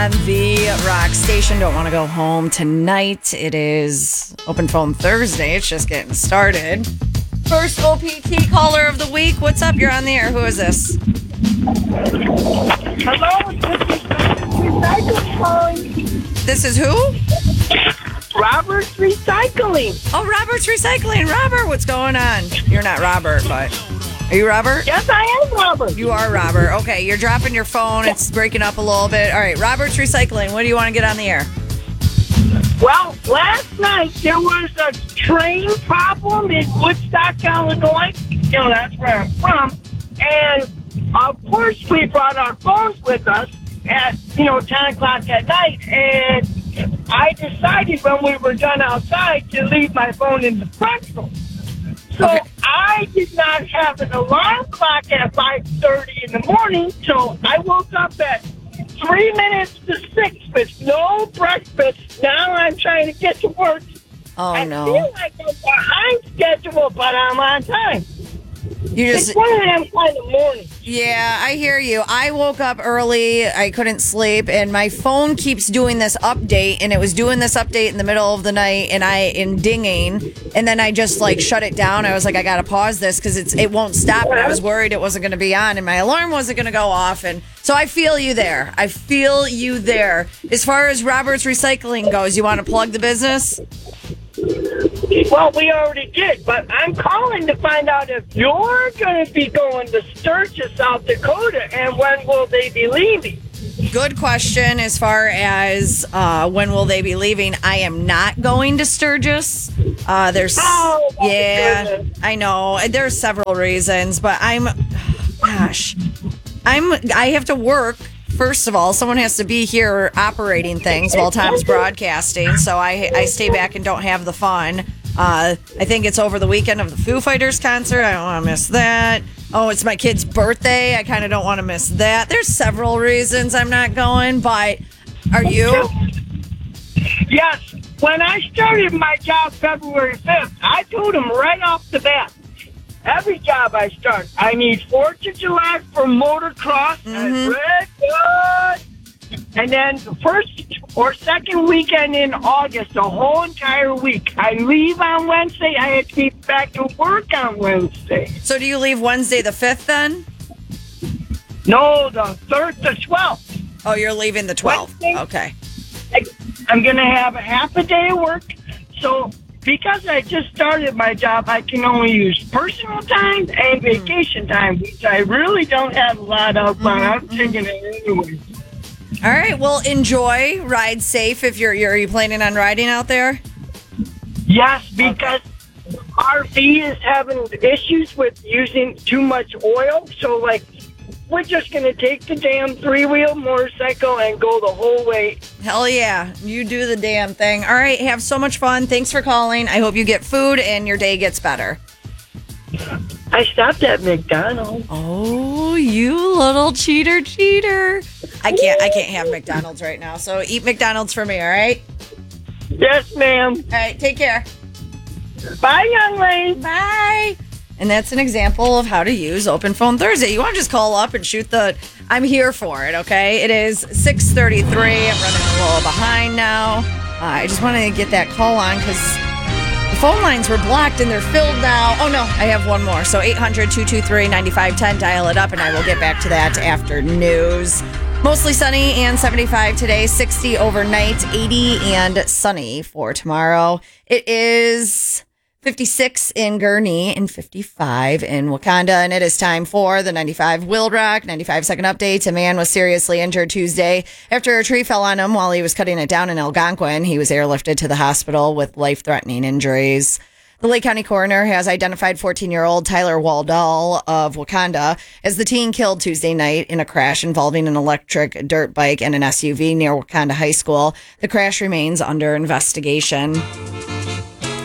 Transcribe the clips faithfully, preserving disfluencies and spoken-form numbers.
on the rock station. Don't want to go home tonight. It is Open Phone Thursday. It's just getting started. First O P T caller of the week. What's up? You're on the air. Who is this? Hello, this is Recycling calling. This is who? Robert's Recycling. Oh, Robert's Recycling. Robert, what's going on? You're not Robert, but are you Robert? Yes, I am Robert. You are Robert. Okay, you're dropping your phone. It's breaking up a little bit. All right, Robert's Recycling. What do you want to get on the air? Well, last night there was a train problem in Woodstock, Illinois. You know, that's where I'm from. And, of course, we brought our phones with us at, you know, ten o'clock at night. And I decided when we were done outside to leave my phone in the front room. So Okay. I did not have an alarm clock at five thirty in the morning, so I woke up at three minutes to six with no breakfast. Now I'm trying to get to work. Oh, I no. feel like I'm behind schedule, but I'm on time. You It's just... one of them kind of mornings. Yeah, I hear you. I woke up early. I couldn't sleep, and my phone keeps doing this update, and it was doing this update in the middle of the night, and I in dinging, and then I just like shut it down. I was like, I gotta pause this because it's it won't stop, and I was worried it wasn't going to be on, and my alarm wasn't going to go off, and so I feel you there. I feel you there. As far as Robert's Recycling goes, you want to plug the business? Well, we already did, but I'm calling to find out if you're going to be going to Sturgis, South Dakota, and when will they be leaving? Good question. As far as uh, when will they be leaving, I am not going to Sturgis. Uh, there's, Oh, my yeah, goodness. I know. There's several reasons, but I'm, gosh, I'm. I have to work. First of all, someone has to be here operating things while Tom's broadcasting, so I I stay back and don't have the fun. Uh, I think it's over the weekend of the Foo Fighters concert. I don't want to miss that. Oh, it's my kid's birthday. I kind of don't want to miss that. There's several reasons I'm not going, but are you? Yes. When I started my job February fifth, I told them right off the bat, every job I start, I need Fourth of July for motocross and red good. And then the first or second weekend in August, the whole entire week. I leave on Wednesday. I have to be back to work on Wednesday. So do you leave Wednesday the fifth then? No, the third, the twelfth. Oh, you're leaving the twelfth. Wednesday. Okay. I, I'm going to have a half a day of work. So because I just started my job, I can only use personal time and vacation time, which I really don't have a lot of, but I'm taking it anyway. All right. Well, enjoy. Ride safe if you're, you're are you planning on riding out there? Yes, because R V is having issues with using too much oil. So, like, we're just going to take the damn three-wheel motorcycle and go the whole way. Hell yeah. You do the damn thing. All right. Have so much fun. Thanks for calling. I hope you get food and your day gets better. I stopped at McDonald's. Oh, you little cheater, cheater. I can't I can't have McDonald's right now. So eat McDonald's for me, all right? Yes, ma'am. All right. Take care. Bye, young lady. Bye. And that's an example of how to use Open Phone Thursday. You want to just call up and shoot the... I'm here for it, okay? It is six thirty-three. I'm running a little behind now. Uh, I just want to get that call on because the phone lines were blocked and they're filled now. Oh, no, I have one more. So eight hundred, two two three, nine five one zero. Dial it up and I will get back to that after news. Mostly sunny and seventy-five today, sixty overnight, eighty and sunny for tomorrow. It is fifty-six in Gurnee and fifty-five in Wakanda. And it is time for the ninety-five Wild Rock ninety-five second update. A man was seriously injured Tuesday after a tree fell on him while he was cutting it down in Algonquin. He was airlifted to the hospital with life-threatening injuries. The Lake County coroner has identified fourteen-year-old Tyler Waldall of Wakanda as the teen killed Tuesday night in a crash involving an electric dirt bike and an S U V near Wakanda High School. The crash remains under investigation.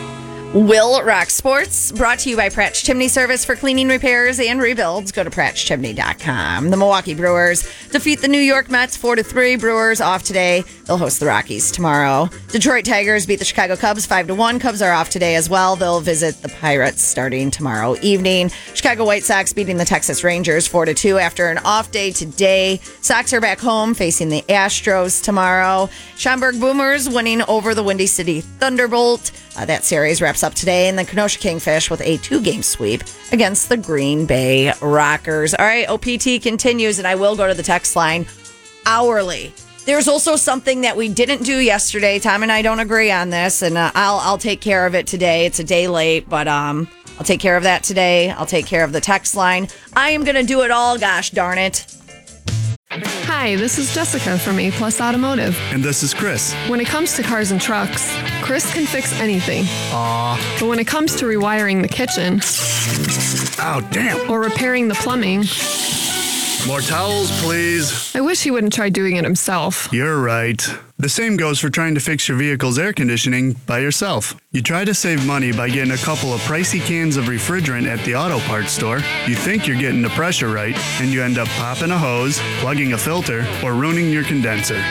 Will Rock Sports, brought to you by Pratch Chimney Service for cleaning, repairs, and rebuilds. Go to pratch chimney dot com. The Milwaukee Brewers defeat the New York Mets four to three. Brewers off today. They'll host the Rockies tomorrow. Detroit Tigers beat the Chicago Cubs five to one. Cubs are off today as well. They'll visit the Pirates starting tomorrow evening. Chicago White Sox beating the Texas Rangers four to two after an off day today. Sox are back home facing the Astros tomorrow. Schaumburg Boomers winning over the Windy City Thunderbolt. Uh, that series wraps up today, and the Kenosha Kingfish with a two-game sweep against the Green Bay Rockers. All right, O P T continues, and I will go to the text line hourly. There's also something that we didn't do yesterday. Tom and I don't agree on this, and uh, I'll I'll take care of it today. It's a day late, but um, I'll take care of that today. I'll take care of the text line. I am going to do it all, gosh darn it. Hi, this is Jessica from A Plus Automotive. And this is Chris. When it comes to cars and trucks, Chris can fix anything. Aw. But when it comes to rewiring the kitchen... Oh, damn. Or repairing the plumbing... More towels, please. I wish he wouldn't try doing it himself. You're right. The same goes for trying to fix your vehicle's air conditioning by yourself. You try to save money by getting a couple of pricey cans of refrigerant at the auto parts store. You think you're getting the pressure right, and you end up popping a hose, plugging a filter, or ruining your condenser.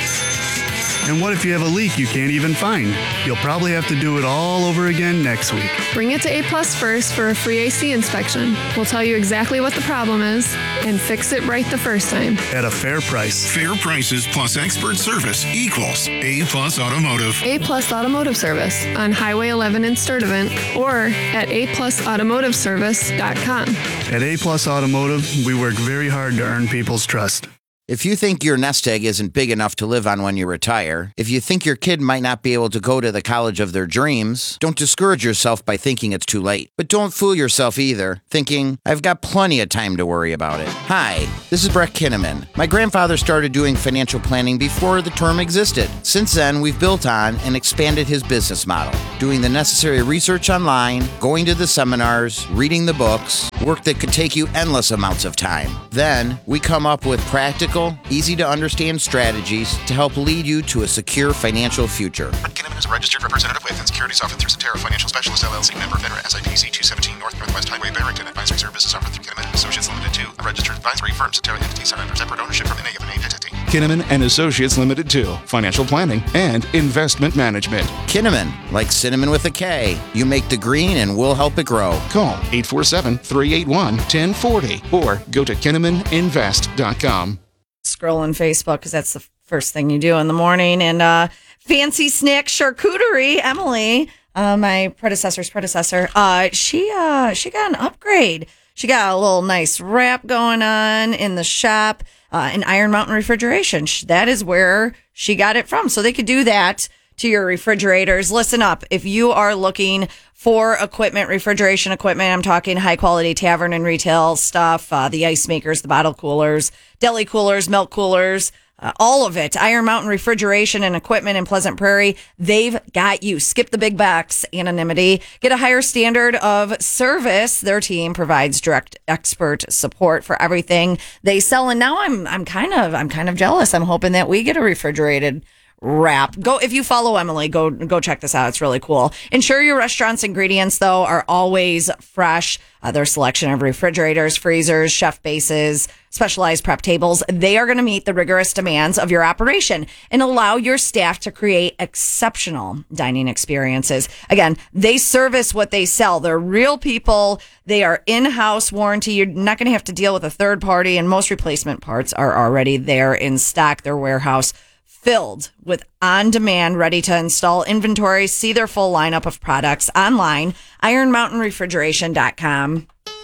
And what if you have a leak you can't even find? You'll probably have to do it all over again next week. Bring it to A Plus first for a free A C inspection. We'll tell you exactly what the problem is and fix it right the first time. At a fair price. Fair prices plus expert service equals A Plus Automotive. A Plus Automotive Service on Highway eleven in Sturtevant or at a plus automotive service dot com. At A Plus Automotive, we work very hard to earn people's trust. If you think your nest egg isn't big enough to live on when you retire, if you think your kid might not be able to go to the college of their dreams, don't discourage yourself by thinking it's too late. But don't fool yourself either, thinking, I've got plenty of time to worry about it. Hi, this is Brett Kinnaman. My grandfather started doing financial planning before the term existed. Since then, we've built on and expanded his business model, doing the necessary research online, going to the seminars, reading the books, work that could take you endless amounts of time. Then, we come up with practical, easy-to-understand strategies to help lead you to a secure financial future. Brett Kinnaman is a registered representative with and securities offered through Cetera Financial Specialist L L C, member FINRA, S I P C two seventeen North Northwest Highway, Barrington. Advisory services offered through Kinnaman and Associates Limited two, a registered advisory firm. Cetera entities are under separate ownership from any of an entity. Kinnaman and Associates Limited two, financial planning and investment management. Kinnaman, like cinnamon with a K. You make the green and we'll help it grow. Call eight four seven, three eight one, one zero four zero or go to kinnaman invest dot com. Scrolling Facebook because that's the first thing you do in the morning. And uh, Fancy Snack Charcuterie, Emily, uh, my predecessor's predecessor, uh, she uh, she got an upgrade. She got a little nice wrap going on in the shop, uh, in Iron Mountain Refrigeration. That is where she got it from. So they could do that to your refrigerators. Listen up. If you are looking for equipment, refrigeration equipment, I'm talking high quality tavern and retail stuff, uh, the ice makers, the bottle coolers, deli coolers, milk coolers, uh, all of it. Iron Mountain Refrigeration and Equipment in Pleasant Prairie, they've got you. Skip the big box anonymity. Get a higher standard of service. Their team provides direct expert support for everything they sell. And now I'm I'm kind of I'm kind of jealous. I'm hoping that we get a refrigerated wrap. Go if you follow Emily, go go check this out. It's really cool. Ensure your restaurant's ingredients though are always fresh. Uh, their selection of refrigerators, freezers, chef bases, specialized prep tables, they are going to meet the rigorous demands of your operation and allow your staff to create exceptional dining experiences. Again, they service what they sell. They're real people. They are in-house warranty. You're not going to have to deal with a third party, and most replacement parts are already there in stock. Their warehouse filled with on-demand, ready-to-install inventory. See their full lineup of products online, iron mountain refrigeration dot com.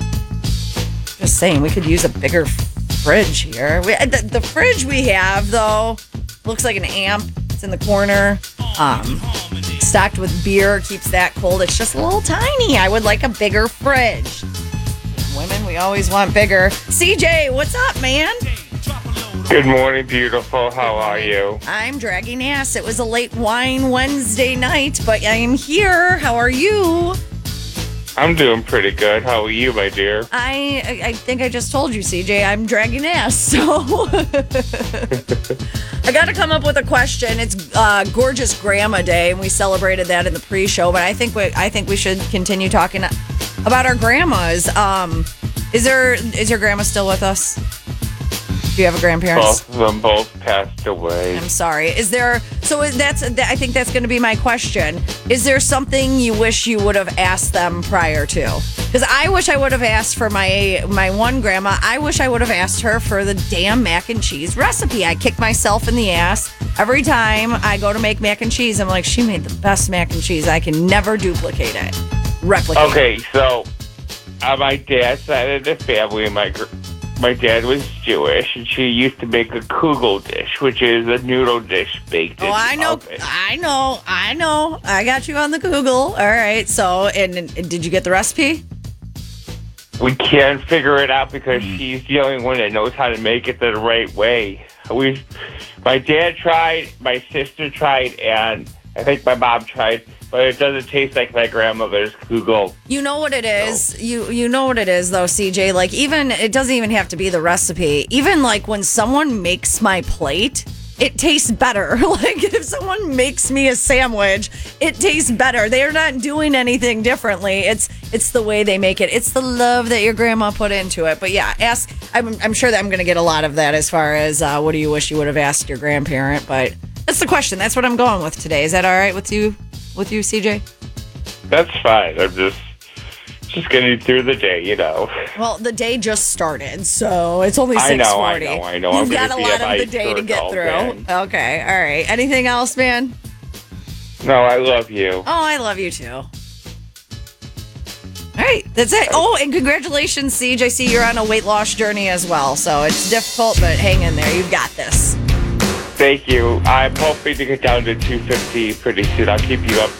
Just saying, we could use a bigger fridge here. We, the, the fridge we have, though, looks like an amp. It's in the corner, um, stocked with beer, keeps that cold. It's just a little tiny. I would like a bigger fridge. Women, we always want bigger. C J, what's up, man? Good morning, beautiful. How are you? I'm dragging ass. It was a late wine Wednesday night, but I am here. How are you? I'm doing pretty good. How are you, my dear? I I think I just told you, C J, I'm dragging ass. So I got to come up with a question. It's uh, Gorgeous Grandma Day, and we celebrated that in the pre-show. But I think we I think we should continue talking about our grandmas. Um, is there is your grandma still with us? Do you have a grandparents? Both of them both passed away. I'm sorry. Is there, so is- that's, I think that's going to be my question. Is there something you wish you would have asked them prior to? Because I wish I would have asked for my, my one grandma, I wish I would have asked her for the damn mac and cheese recipe. I kick myself in the ass every time I go to make mac and cheese. I'm like, she made the best mac and cheese. I can never duplicate it. Replicate. Okay, so on my dad's side of the family, my gr- my dad was Jewish, and she used to make a kugel dish, which is a noodle dish baked in Oh, I know, oven. I know, I know. I got you on the Google. All right. So, and, and did you get the recipe? We can't figure it out because she's the only one that knows how to make it the right way. We, my dad tried, my sister tried, and I think my mom tried, but it doesn't taste like my grandmother's kugel. You know what it is? You you know what it is though, C J. Like even it doesn't even have to be the recipe. Even like when someone makes my plate, it tastes better. Like if someone makes me a sandwich, it tastes better. They're not doing anything differently. It's it's the way they make it. It's the love that your grandma put into it. But yeah, ask. I'm I'm sure that I'm going to get a lot of that as far as uh, what do you wish you would have asked your grandparent. But that's the question. That's what I'm going with today. Is that all right with you? With you, C J? That's fine. I'm just just getting through the day, you know. Well, the day just started, so it's only I six know, I forty. know, I know. You've I'm got gonna a be lot at of the day to Iceberg get all through. day. Okay, all right. Anything else, man? No, I love you. Oh, I love you too. All right, that's it. Oh, and congratulations, Siege. I see you're on a weight loss journey as well, so it's difficult, but hang in there. You've got this. Thank you. I'm hoping to get down to two fifty pretty soon. I'll keep you up